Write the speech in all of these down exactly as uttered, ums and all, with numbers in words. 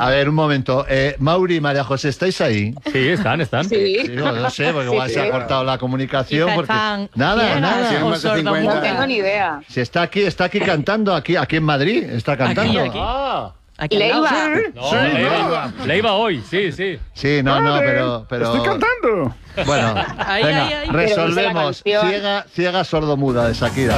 A ver, un momento. Eh, Mauri y María José, ¿estáis ahí? Sí, están, están. Sí. Digo, no sé, porque igual Sí, se sí. ha cortado la comunicación. Quizá Porque... están Nada, ciegas nada. o sordomudas. No tengo ni idea. Si está aquí, está aquí cantando, aquí, aquí en Madrid, está cantando. Aquí, aquí. Ah. Aquí al lado. Leiva. No, Sí, Leiva, Leiva hoy, sí, sí. Sí, no, no, pero... pero... Estoy cantando. Bueno, Ahí, venga, ahí, ahí. resolvemos. Pero dice la Ciega, ciega sordomuda de Shakira.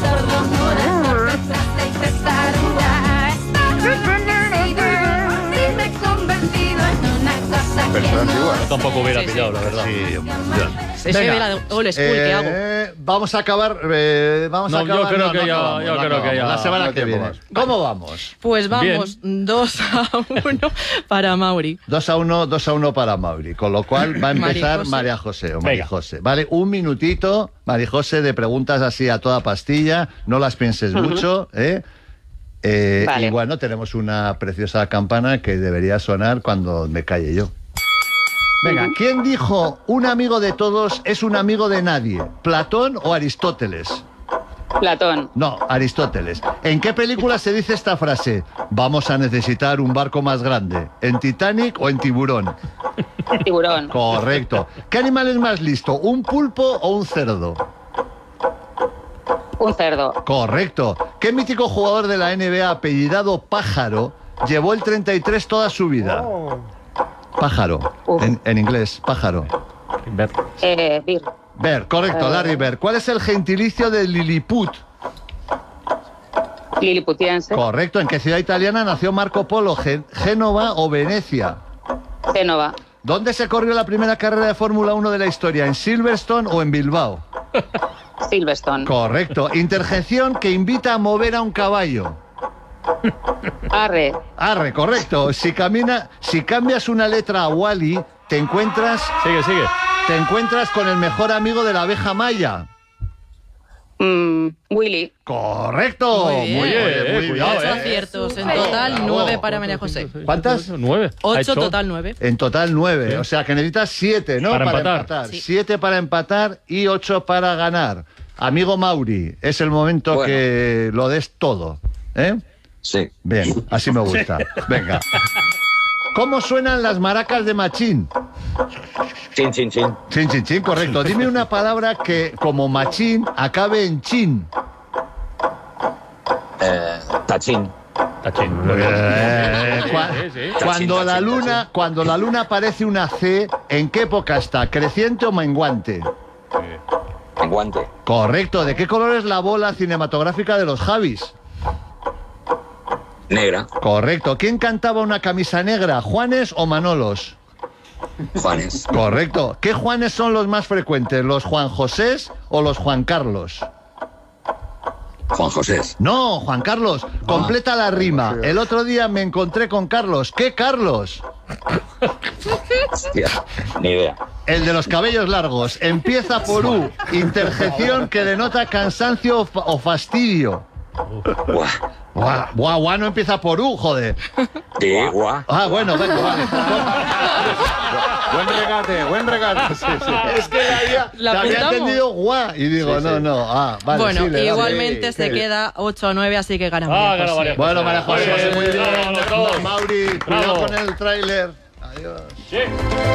Persona antigua. Yo tampoco hubiera Sí, sí. pillado, la verdad. Sí, Se se ve la de old school que hago. Eh, vamos a acabar. Eh, vamos No, a yo acabar. creo no, que no ya- acabamos, yo no creo que acabamos. ya- La semana no que tiempo viene. más. ¿Cómo vamos? Pues vamos dos a uno para Mauri. dos a uno, dos a uno para Mauri. Con lo cual va a empezar María María José. José o María Venga. José. Vale, un minutito, María José, de preguntas así a toda pastilla. No las pienses mucho, ¿eh? Eh, Vale. Y bueno, tenemos una preciosa campana que debería sonar cuando me calle yo. Venga, ¿quién dijo un amigo de todos es un amigo de nadie? ¿Platón o Aristóteles? Platón. No, Aristóteles. ¿En qué película se dice esta frase? Vamos a necesitar un barco más grande. ¿En Titanic o en Tiburón? Tiburón. Correcto. ¿Qué animal es más listo? ¿Un pulpo o un cerdo? Un cerdo. Correcto. ¿Qué mítico jugador de la N B A apellidado Pájaro llevó el treinta y tres toda su vida? Pájaro. Uf. En, en inglés, pájaro. Ver. Eh, Bir. Ver, correcto, Larry Bird. ¿Cuál es el gentilicio de Lilliput? Liliputiense. Correcto. ¿En qué ciudad italiana nació Marco Polo? Gen- ¿Génova o Venecia? Génova. ¿Dónde se corrió la primera carrera de Fórmula uno de la historia? ¿En Silverstone o en Bilbao? Silverstone. Correcto. Interjección que invita a mover a un caballo. Arre. Arre, correcto. Si camina, si cambias una letra a Wally, te encuentras, Sigue, sigue. te encuentras con el mejor amigo de la abeja maya. Mm, Willy. Correcto. Muy bien. Muy bien, muy Cuidado, bien. Ocho eh. aciertos. En Bravo, total, bravo. nueve para María José. ¿Cuántas? Nueve. Ha Ocho, hecho- total nueve. En total nueve. Sí. O sea que necesitas siete, ¿no? Para empatar. Sí. Siete para empatar y ocho para ganar. Amigo Mauri, es el momento Bueno. que lo des todo. ¿Eh? Sí. Bien, así me gusta. Venga. ¿Cómo suenan las maracas de Machín? Chin, chin, chin. Chin, chin, chin, correcto. Dime una palabra que, como machín, acabe en chin. Eh, tachín. Tachín. Eh, cua- Sí, sí, sí. Cuando Tachín, la tachín, luna, tachín. cuando la luna parece una C, ¿en qué época está? ¿Creciente o menguante? En guante. Correcto. ¿De qué color es la bola cinematográfica de los Javis? Negra. Correcto. ¿Quién cantaba una camisa negra? ¿Juanes o Manolos? Juanes. Correcto. ¿Qué Juanes son los más frecuentes? ¿Los Juan Josés o los Juan Carlos? Juan José. No, Juan Carlos, completa la rima. El otro día me encontré con Carlos. ¿Qué Carlos? Hostia, ni idea. El de los cabellos largos. Empieza por U. Interjección que denota cansancio o fa- o fastidio. Buah. Guau, guau, guau, no empieza por U, joder. Sí, guau. Ah, bueno, venga, vale. Buen regate, buen regate. Sí, sí. Es que la había, ¿La la había apuntamos? entendido guau. Y digo, Sí, no, sí. no. Ah, vale, Bueno, sí, le damos. igualmente Sí, se sí. queda ocho a nueve, así que gana Ah, María gana José. María José. Bueno, María José, Muy bien, muy bien. bravo, los dos. Mauri, cuidado Bravo. con el tráiler. Adiós. Sí.